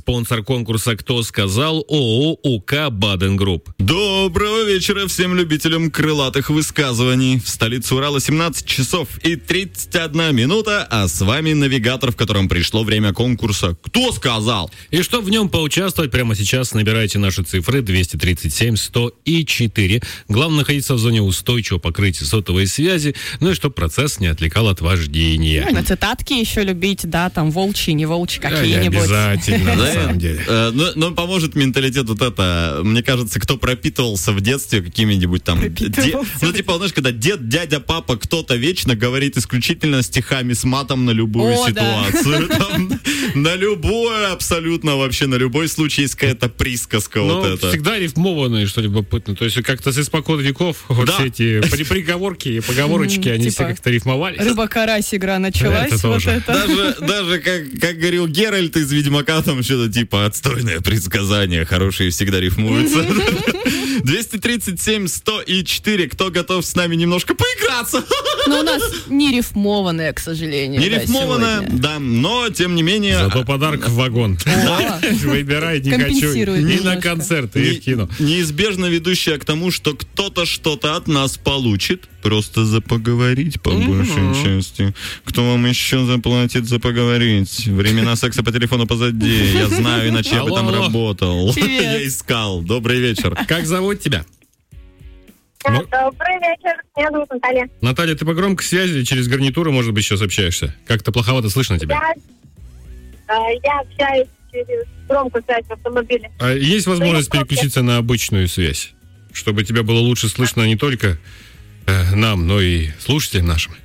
Спонсор конкурса «Кто сказал» ООО УК «Баден Групп». Доброго вечера всем любителям крылатых высказываний. В столице Урала 17 часов и 31 минута, а с вами навигатор, в котором пришло время конкурса «Кто сказал?». И чтобы в нем поучаствовать, прямо сейчас набирайте наши цифры 237 100 и 4. Главное находиться в зоне устойчивого покрытия сотовой связи, ну и чтобы процесс не отвлекал от вождения. Ну, цитатки еще любить, да, там волчьи, не волчьи какие-нибудь. Обязательно, на самом деле. Но поможет менталитет вот это. Мне кажется, кто пропитывался в детстве какими-нибудь там... знаешь, когда дед, дядя, папа, кто-то вечно говорит исключительно стихами с матом на любую ситуацию. На любое, абсолютно вообще, на любой случай есть какая-то присказка вот это. Всегда рифмованные, что любопытно. То есть как-то с испокон веков вот все эти приговорки и поговорочки, они все как-то рифмовались. Рыба-карась игра началась. Это тоже. Даже как говорил Геральт из «Ведьмака», там что-то типа «отстойное предсказание», хорошие всегда рифмуются. 237 100 и 4. Кто готов с нами немножко поиграться? Но у нас не рифмованная, к сожалению. Не рифмованная, да, но тем не менее... Зато подарок в вагон. Выбирай, не хочу. И на концерт, и в кино. Неизбежно ведущая к тому, что кто-то что-то от нас получит. Просто за поговорить, по большей части. Кто вам еще заплатит за поговорить? Времена секса по телефону позади. Я знаю, иначе я бы там работал. Я искал. Добрый вечер. Как зовут тебя? Добрый вечер, меня зовут Наталья. Наталья, ты по громкой связи или через гарнитуру, может быть, сейчас общаешься? Как-то плоховато слышно тебя. Я общаюсь через громкую связь в автомобиле. А есть возможность переключиться на обычную связь, чтобы тебя было лучше слышно не только нам, но и слушателям нашим?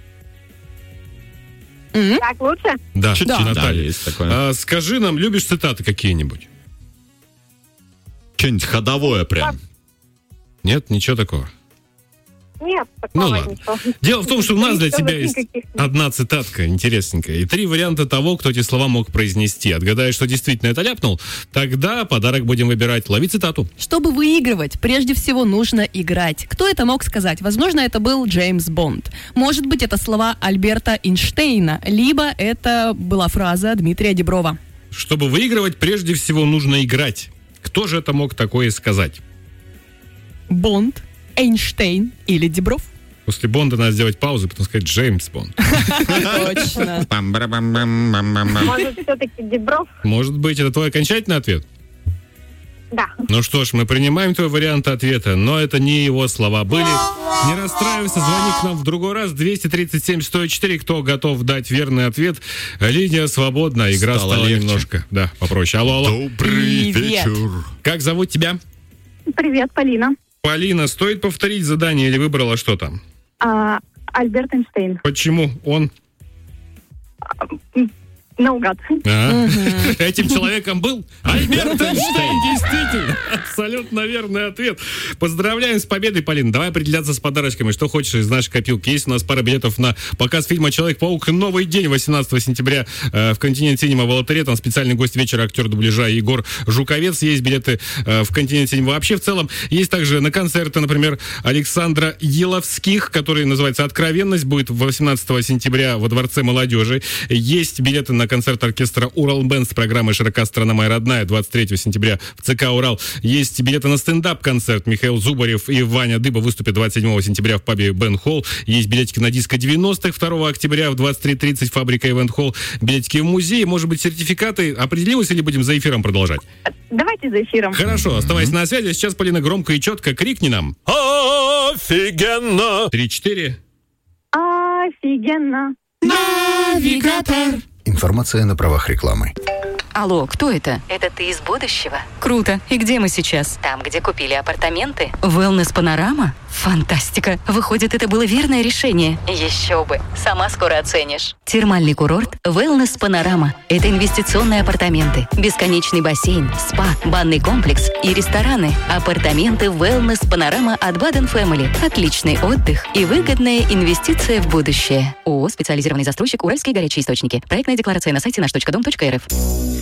Так лучше? Да, Наталья. Есть такое. Скажи нам, любишь цитаты какие-нибудь? Что-нибудь ходовое прям. Нет, ничего такого? Нет, Ну такого ладно. ничего. Дело в том, что у нас для тебя есть Никаких. одна цитатка интересненькая и 3 варианта того, кто эти слова мог произнести. Отгадаешь, что действительно это ляпнул, тогда подарок будем выбирать. Лови цитату. Чтобы выигрывать, прежде всего нужно играть. Кто это мог сказать? Возможно, это был Джеймс Бонд. Может быть, это слова Альберта Эйнштейна, либо это была фраза Дмитрия Диброва. Чтобы выигрывать, прежде всего нужно играть. Кто же это мог такое сказать? Бонд, Эйнштейн или Дибров? После Бонда надо сделать паузу, потом сказать Джеймс Бонд. Точно. Может, все-таки Дибров? Может быть, это твой окончательный ответ? Да. Ну что ж, мы принимаем твой вариант ответа, но это не его слова были. Не расстраивайся, звони к нам в другой раз. 237 104. Кто готов дать верный ответ? Линия свободна, игра стала немножко попроще. Алло. Добрый вечер. Как зовут тебя? Привет, Полина. Полина, стоит повторить задание или выбрала что там? Альберт Эйнштейн. Почему он? Наугад. Этим человеком был Альберт Эйнштейн. Действительно, абсолютно верный ответ. Поздравляем с победой, Полина. Давай определяться с подарочками. Что хочешь из нашей копилки? Есть у нас пара билетов на показ фильма «Человек-паук. Новый день» 18 сентября в «Континент Синема» в Алатыре. Там специальный гость вечера, актер дубляжа Егор Жуковец. Есть билеты в «Континент Синема» вообще в целом. Есть также на концерты, например, Александра Еловских, который называется «Откровенность». Будет 18 сентября во Дворце молодежи. Есть билеты на концерт оркестра «Уралбэнд» с программой «Широка страна моя родная» 23 сентября в ЦК «Урал». Есть билеты на стендап-концерт. Михаил Зубарев и Ваня Дыба выступят 27 сентября в пабе «Бен Холл». Есть билетики на диско 90-х 2 октября в 23:30 фабрика «Ивент Холл». Билетики в музее. Может быть, сертификаты. Определилась или будем за эфиром продолжать? Давайте за эфиром. Хорошо, оставайся на связи. Сейчас, Полина, громко и четко крикни нам. Офигенно! 3-4. Офигенно. Навигатор. Информация на правах рекламы. Алло, кто это? Это ты из будущего? Круто. И где мы сейчас? Там, где купили апартаменты? Wellness Панорама? Фантастика. Выходит, это было верное решение. Еще бы. Сама скоро оценишь. Термальный курорт Wellness Панорама. Это инвестиционные апартаменты, бесконечный бассейн, спа, банный комплекс и рестораны. Апартаменты Wellness Панорама от Baden Family. Отличный отдых и выгодная инвестиция в будущее. ООО «Специализированный застройщик Уральские горячие источники». Проектная декларация на сайте наш.дом.рф.